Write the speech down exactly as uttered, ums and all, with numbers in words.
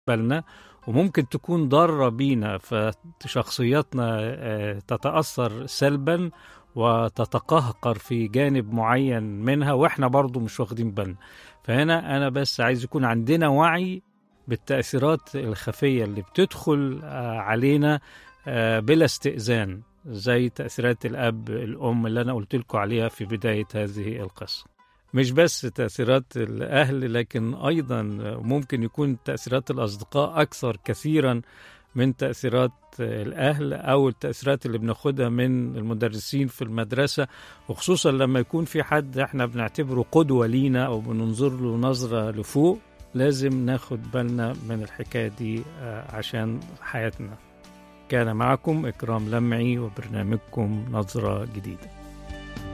بالنا، وممكن تكون ضارة بينا، فشخصياتنا تتأثر سلبا وتتقهقر في جانب معين منها وإحنا برضو مش واخدين بالنا. فهنا أنا بس عايز يكون عندنا وعي بالتأثيرات الخفية اللي بتدخل علينا بلا استئذان، زي تأثيرات الأب الأم اللي أنا قلت لكم عليها في بداية هذه القصة. مش بس تأثيرات الأهل، لكن أيضا ممكن يكون تأثيرات الأصدقاء أكثر كثيرا من تأثيرات الأهل، أو التأثيرات اللي بناخدها من المدرسين في المدرسة، وخصوصا لما يكون في حد احنا بنعتبره قدوة لينا أو بننظر له نظرة لفوق. لازم ناخد بالنا من الحكاية دي عشان حياتنا. كان معكم إكرام لمعي وبرنامجكم نظرة جديدة.